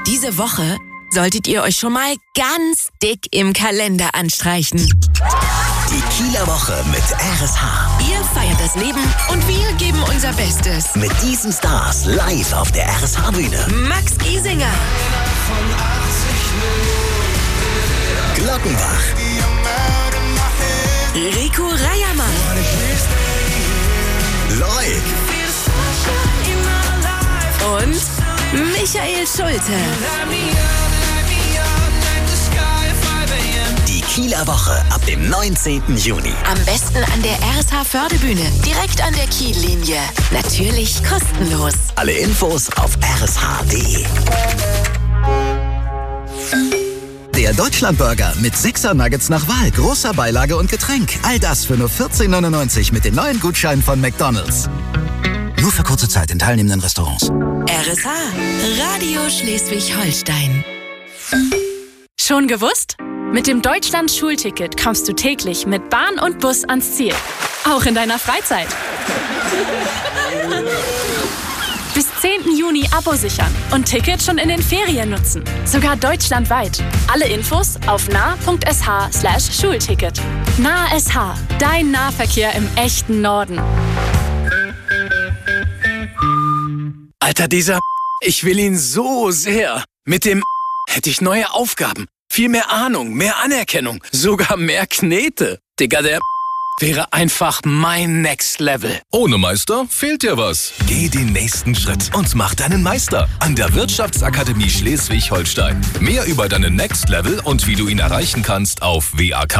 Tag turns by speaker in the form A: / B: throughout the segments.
A: Diese Woche solltet ihr euch schon mal ganz dick im Kalender anstreichen.
B: Die Kieler Woche mit RSH.
A: Ihr feiert das Leben und wir geben unser Bestes.
B: Mit diesen Stars live auf der RSH-Bühne.
A: Max Giesinger.
B: Glockenbach.
A: Rico Reiermann.
B: Loik.
A: Und Michael Schulte.
B: Die Kieler Woche ab dem 19. Juni.
A: Am besten an der RSH-Fördebühne, direkt an der Kiellinie. Natürlich kostenlos.
B: Alle Infos auf rsh.de. Der Deutschlandburger mit 6er Nuggets nach Wahl, großer Beilage und Getränk. All das für nur 14,99 mit den neuen Gutscheinen von McDonald's. Nur für kurze Zeit in teilnehmenden Restaurants.
A: RSH, Radio Schleswig-Holstein.
C: Schon gewusst? Mit dem Deutschland-Schulticket kommst du täglich mit Bahn und Bus ans Ziel. Auch in deiner Freizeit. Bis 10. Juni Abo sichern und Ticket schon in den Ferien nutzen. Sogar deutschlandweit. Alle Infos auf nah.sh/Schulticket. Nah SH, dein Nahverkehr im echten Norden.
D: Alter, ich will ihn so sehr. Mit dem hätte ich neue Aufgaben, viel mehr Ahnung, mehr Anerkennung, sogar mehr Knete. Digga, der wäre einfach mein Next Level.
E: Ohne Meister fehlt dir was. Geh den nächsten Schritt und mach deinen Meister an der Wirtschaftsakademie Schleswig-Holstein. Mehr über deinen Next Level und wie du ihn erreichen kannst auf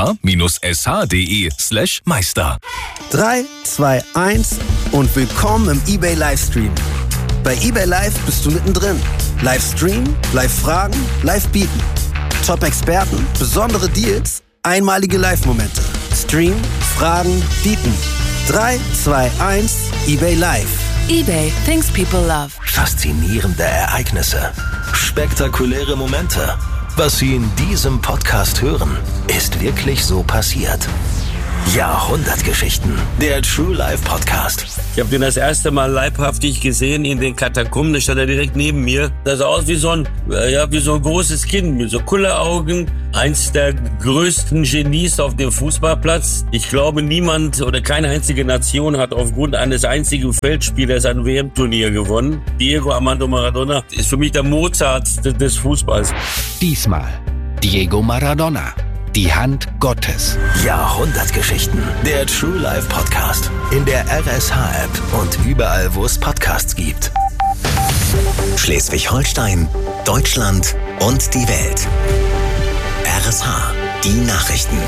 E: wak-sh.de/Meister.
F: 3, 2, 1 und willkommen im eBay Livestream. Bei eBay Live bist du mittendrin. Livestream, Live-Fragen, Live-Bieten. Top-Experten, besondere Deals, einmalige Live-Momente. Stream, Fragen, Bieten. 3, 2, 1, eBay Live.
A: eBay, things people love.
B: Faszinierende Ereignisse. Spektakuläre Momente. Was Sie in diesem Podcast hören, ist wirklich so passiert. Jahrhundertgeschichten. Der True Life Podcast.
G: Ich habe den das erste Mal leibhaftig gesehen in den Katakomben. Da stand er direkt neben mir. Das sah aus wie so ein großes Kind mit so Kulleraugen. Eins der größten Genies auf dem Fußballplatz. Ich glaube, niemand oder keine einzige Nation hat aufgrund eines einzigen Feldspielers ein WM-Turnier gewonnen. Diego Armando Maradona ist für mich der Mozart des Fußballs.
H: Diesmal Diego Maradona. Die Hand Gottes.
B: Jahrhundertgeschichten. Der True Life Podcast. In der RSH-App und überall, wo es Podcasts gibt. Schleswig-Holstein, Deutschland und die Welt. RSH. Die Nachrichten.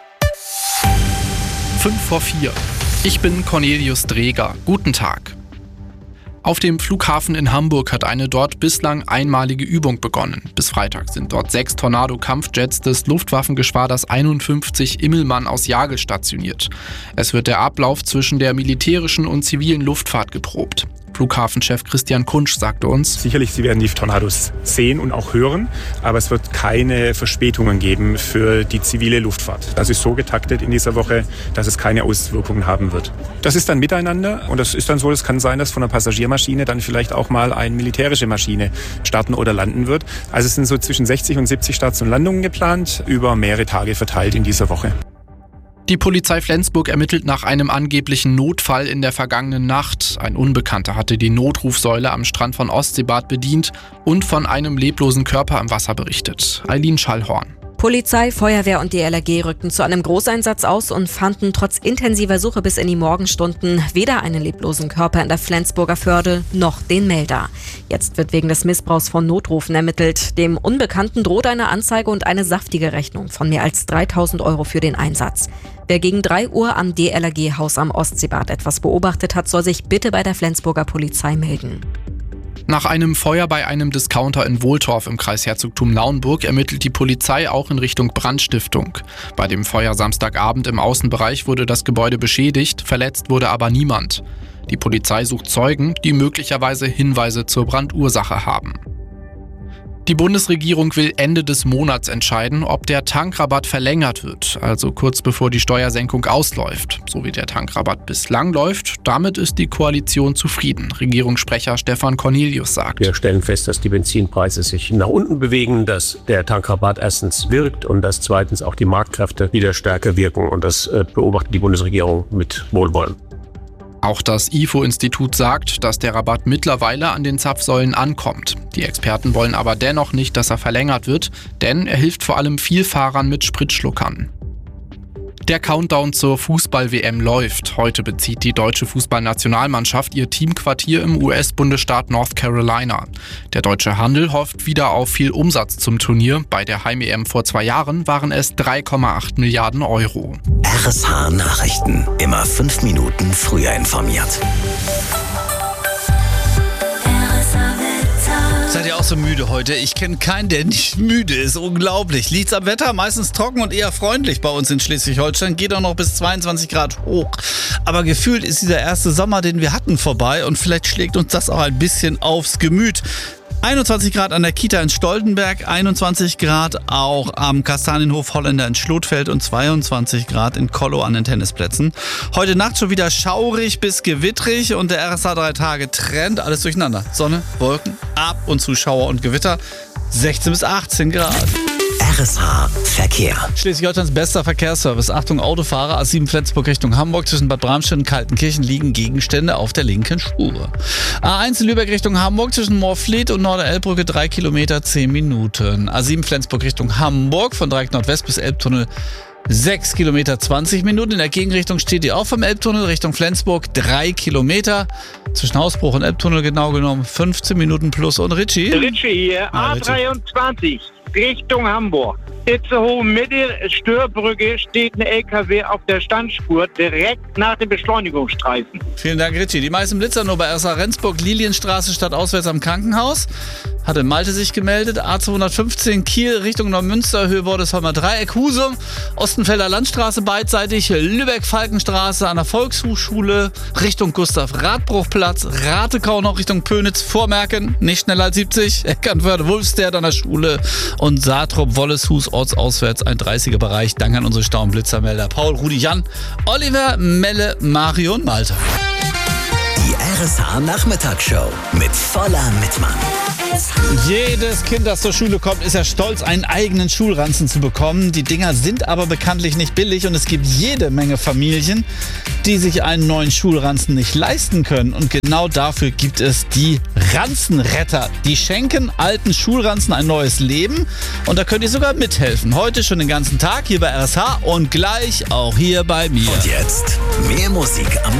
I: 5:04. Ich bin Cornelius Dreger. Guten Tag. Auf dem Flughafen in Hamburg hat eine dort bislang einmalige Übung begonnen. Bis Freitag sind dort 6 Tornado-Kampfjets des Luftwaffengeschwaders 51 Immelmann aus Jagel stationiert. Es wird der Ablauf zwischen der militärischen und zivilen Luftfahrt geprobt. Flughafenchef Christian Kunsch sagte uns:
J: Sicherlich, Sie werden die Tornados sehen und auch hören, aber es wird keine Verspätungen geben für die zivile Luftfahrt. Das ist so getaktet in dieser Woche, dass es keine Auswirkungen haben wird. Das ist dann miteinander und das ist dann so, es kann sein, dass von einer Passagiermaschine dann vielleicht auch mal eine militärische Maschine starten oder landen wird. Also es sind so zwischen 60 und 70 Starts und Landungen geplant, über mehrere Tage verteilt in dieser Woche.
I: Die Polizei Flensburg ermittelt nach einem angeblichen Notfall in der vergangenen Nacht. Ein Unbekannter hatte die Notrufsäule am Strand von Ostseebad bedient und von einem leblosen Körper im Wasser berichtet. Eileen Schallhorn.
K: Polizei, Feuerwehr und DLRG rückten zu einem Großeinsatz aus und fanden trotz intensiver Suche bis in die Morgenstunden weder einen leblosen Körper in der Flensburger Förde noch den Melder. Jetzt wird wegen des Missbrauchs von Notrufen ermittelt. Dem Unbekannten droht eine Anzeige und eine saftige Rechnung von mehr als 3.000 € für den Einsatz. Wer gegen 3 Uhr am DLRG-Haus am Ostseebad etwas beobachtet hat, soll sich bitte bei der Flensburger Polizei melden.
I: Nach einem Feuer bei einem Discounter in Wohltorf im Kreis Herzogtum Lauenburg ermittelt die Polizei auch in Richtung Brandstiftung. Bei dem Feuer Samstagabend im Außenbereich wurde das Gebäude beschädigt, verletzt wurde aber niemand. Die Polizei sucht Zeugen, die möglicherweise Hinweise zur Brandursache haben. Die Bundesregierung will Ende des Monats entscheiden, ob der Tankrabatt verlängert wird, also kurz bevor die Steuersenkung ausläuft. So wie der Tankrabatt bislang läuft, damit ist die Koalition zufrieden. Regierungssprecher Stefan Cornelius sagt:
L: Wir stellen fest, dass die Benzinpreise sich nach unten bewegen, dass der Tankrabatt erstens wirkt und dass zweitens auch die Marktkräfte wieder stärker wirken. Und das beobachtet die Bundesregierung mit Wohlwollen.
I: Auch das IFO-Institut sagt, dass der Rabatt mittlerweile an den Zapfsäulen ankommt. Die Experten wollen aber dennoch nicht, dass er verlängert wird, denn er hilft vor allem Vielfahrern mit Spritschluckern. Der Countdown zur Fußball-WM läuft. Heute bezieht die deutsche Fußballnationalmannschaft ihr Teamquartier im US-Bundesstaat North Carolina. Der deutsche Handel hofft wieder auf viel Umsatz zum Turnier. Bei der Heim-EM vor 2 Jahren waren es 3,8 Milliarden Euro.
B: RSH Nachrichten. Immer 5 Minuten früher informiert.
M: Seid ihr auch so müde heute? Ich kenne keinen, der nicht müde ist. Unglaublich. Liegt's am Wetter? Meistens trocken und eher freundlich bei uns in Schleswig-Holstein. Geht auch noch bis 22 Grad hoch. Aber gefühlt ist dieser erste Sommer, den wir hatten, vorbei. Und vielleicht schlägt uns das auch ein bisschen aufs Gemüt. 21 Grad an der Kita in Stoltenberg, 21 Grad auch am Kastanienhof Holländer in Schlotfeld und 22 Grad in Kollow an den Tennisplätzen. Heute Nacht schon wieder schaurig bis gewittrig und der RSH 3-Tage-Trend, alles durcheinander. Sonne, Wolken, ab und zu Schauer und Gewitter, 16 bis 18 Grad.
B: RSH Verkehr.
M: Schleswig-Holsteins bester Verkehrsservice. Achtung Autofahrer, A7 Flensburg Richtung Hamburg. Zwischen Bad Bramstedt und Kaltenkirchen liegen Gegenstände auf der linken Spur. A1 Lübeck Richtung Hamburg. Zwischen Moorfleet und Norderelbbrücke 3 Kilometer 10 Minuten. A7 Flensburg Richtung Hamburg. Von Dreieck Nordwest bis Elbtunnel 6 Kilometer 20 Minuten. In der Gegenrichtung steht die auch vom Elbtunnel Richtung Flensburg 3 Kilometer. Zwischen Hausbruch und Elbtunnel genau genommen 15 Minuten plus. Und Richie?
N: Richie hier, A23 Richtung Hamburg. Itzehoe Mitte, Störbrücke, steht ein LKW auf der Standspur direkt nach dem Beschleunigungsstreifen.
M: Vielen Dank, Richie. Die meisten Blitzer nur bei RSH Rendsburg, Lilienstraße statt auswärts am Krankenhaus. Hatte Malte sich gemeldet. A215 Kiel Richtung Neumünster, Höhe Bordesheimer Dreieck, Husum, Ostenfelder Landstraße beidseitig, Lübeck-Falkenstraße an der Volkshochschule, Richtung Gustav-Radbruch-Platz, Ratekau noch Richtung Pönitz, Vormerken, nicht schneller als 70, Eckernförde-Wulfstert an der Schule und Saatrup-Wolleshus ortsauswärts ein 30er Bereich. Danke an unsere Stauenblitzermelder Paul, Rudi, Jan, Oliver, Melle, Mario und Malte.
B: Die RSH Nachmittagsshow mit voller Mitmann.
M: Jedes Kind, das zur Schule kommt, ist ja stolz, einen eigenen Schulranzen zu bekommen. Die Dinger sind aber bekanntlich nicht billig und es gibt jede Menge Familien, die sich einen neuen Schulranzen nicht leisten können. Und genau dafür gibt es die Ranzenretter. Die schenken alten Schulranzen ein neues Leben und da könnt ihr sogar mithelfen. Heute schon den ganzen Tag hier bei RSH und gleich auch hier bei mir.
B: Und jetzt mehr Musik am